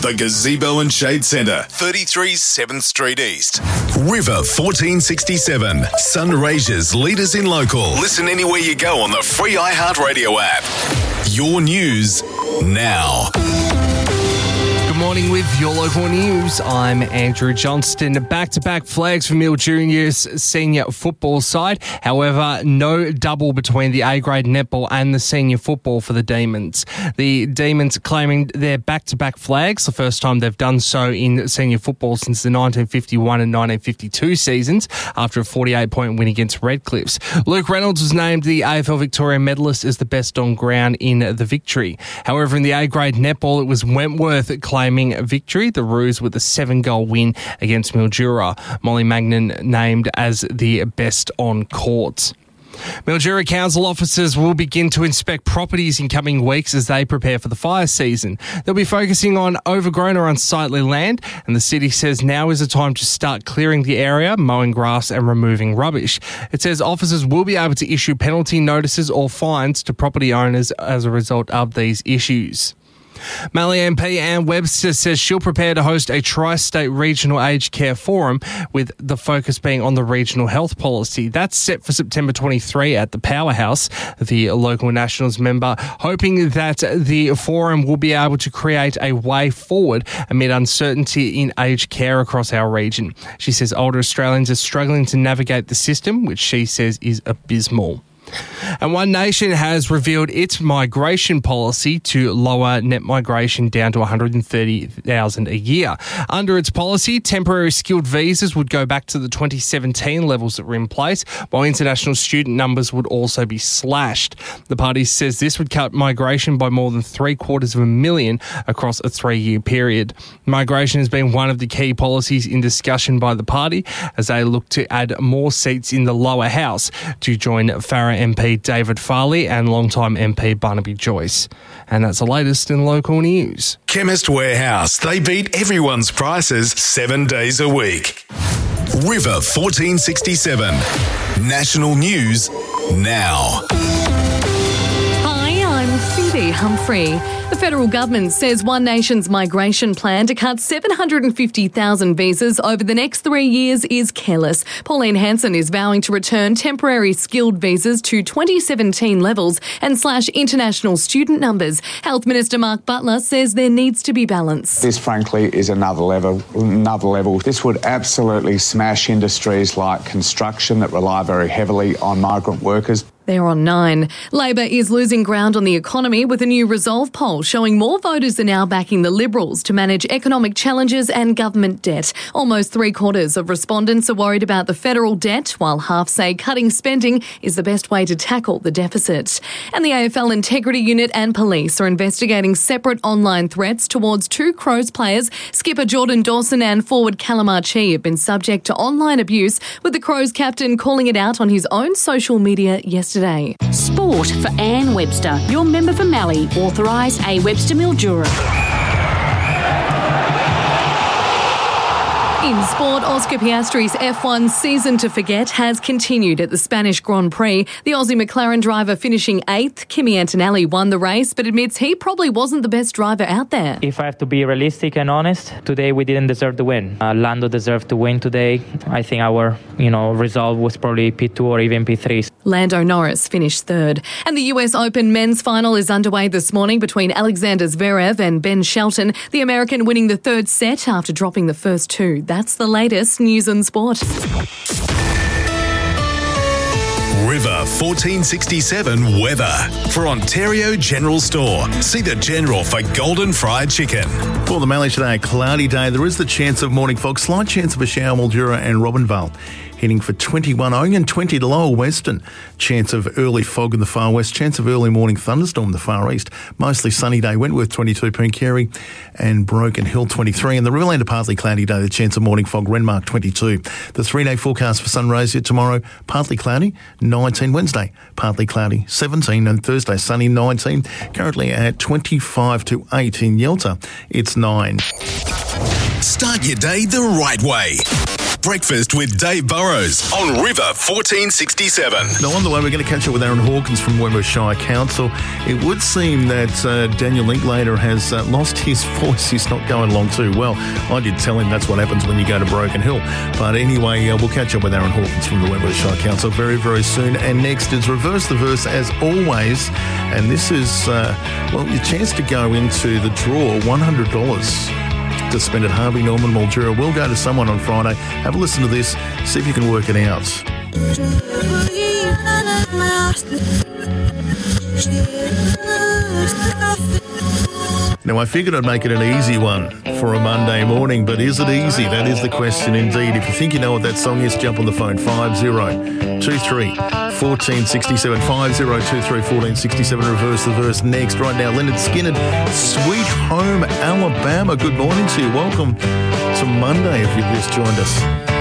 The Gazebo and Shade Centre, 33 7th Street East. River 1467, Sunraysia's leaders in local. Listen anywhere you go on the free iHeartRadio app. Your news now. Good morning with your local news. I'm Andrew Johnston. Back-to-back flags for Mildura's senior football side. However, no double between the A-grade netball and the senior football for the Demons. The Demons claiming their back-to-back flags, the first time they've done so in senior football since the 1951 and 1952 seasons, after a 48-point win against Redcliffs. Luke Reynolds was named the AFL Victoria medalist as the best on ground in the victory. However, in the A-grade netball, it was Wentworth claiming victory, the Roos with a 7-goal win against Mildura. Molly Magnan named as the best on court. Mildura Council officers will begin to inspect properties in coming weeks as they prepare for the fire season. They'll be focusing on overgrown or unsightly land, and the city says now is the time to start clearing the area, mowing grass and removing rubbish. It says officers will be able to issue penalty notices or fines to property owners as a result of these issues. Mallee MP Anne Webster says she'll prepare to host a tri-state regional aged care forum with the focus being on the regional health policy. That's set for September 23 at the Powerhouse. The local Nationals member hoping that the forum will be able to create a way forward amid uncertainty in aged care across our region. She says older Australians are struggling to navigate the system, which she says is abysmal. And One Nation has revealed its migration policy to lower net migration down to 130,000 a year. Under its policy, temporary skilled visas would go back to the 2017 levels that were in place, while international student numbers would also be slashed. The party says this would cut migration by more than 750,000 across a 3-year period. Migration has been one of the key policies in discussion by the party as they look to add more seats in the lower house to join Farah MP David Farley and longtime MP Barnaby Joyce. And that's the latest in local news. Chemist Warehouse. They beat everyone's prices 7 days a week. River 1467. National news now. Hi, I'm Phoebe Humphrey. The federal government says One Nation's migration plan to cut 750,000 visas over the next 3 years is careless. Pauline Hanson is vowing to return temporary skilled visas to 2017 levels and slash international student numbers. Health Minister Mark Butler says there needs to be balance. This, frankly, is another level. This would absolutely smash industries like construction that rely very heavily on migrant workers. They're on 9. Labor is losing ground on the economy with a new Resolve poll showing more voters are now backing the Liberals to manage economic challenges and government debt. Almost 3/4 of respondents are worried about the federal debt, while half say cutting spending is the best way to tackle the deficit. And the AFL Integrity Unit and police are investigating separate online threats towards 2 Crows players. Skipper Jordan Dawson and forward Callum Archie have been subject to online abuse, with the Crows captain calling it out on his own social media yesterday. Sport for Anne Webster, your member for Mallee, authorised A. Webster Mildura. In sport, Oscar Piastri's F1 season to forget has continued at the Spanish Grand Prix. The Aussie McLaren driver finishing 8th. Kimi Antonelli won the race, but admits he probably wasn't the best driver out there. If I have to be realistic and honest, today we didn't deserve the win. Lando deserved to win today. I think our, result was probably P2 or even P3. Lando Norris finished 3rd. And the US Open men's final is underway this morning between Alexander Zverev and Ben Shelton. The American winning the 3rd set after dropping the first 2. That's the latest news and sport. River 1467 weather for Ontario General Store. See the General for golden fried chicken. For the Mallee today, a cloudy day. There is the chance of morning fog, slight chance of a shower, Mildura and Robinvale. Heading for 21 Owen and 20 to Lower Western. Chance of early fog in the far west. Chance of early morning thunderstorm in the far east. Mostly sunny day. Wentworth 22, Pooncarie and Broken Hill 23. And the Riverland a partly cloudy day. The chance of morning fog. Renmark 22. The 3-day forecast for Sunraysia tomorrow. Partly cloudy. 19 Wednesday. Partly cloudy. 17 and Thursday. Sunny 19. Currently at 25 to 8 in Yelta. It's 9. Start your day the right way. Breakfast with Dave Burrows on River 1467. Now, on the way, we're going to catch up with Aaron Hawkins from Wentworth Shire Council. It would seem that Daniel Linklater has lost his voice. He's not going along too well. I did tell him that's what happens when you go to Broken Hill. But anyway, we'll catch up with Aaron Hawkins from the Wentworth Shire Council very, very soon. And next is Reverse the Verse, as always. And this is, your chance to go into the draw, $100 to spend at Harvey Norman Mildura. We'll go to someone on Friday. Have a listen to this. See if you can work it out. Now, I figured I'd make it an easy one for a Monday morning, but is it easy? That is the question indeed. If you think you know what that song is, jump on the phone, 5023-1467, 5023-1467, Reverse the Verse next. Right now, Leonard Skinner, Sweet Home Alabama. Good morning to you. Welcome to Monday if you've just joined us.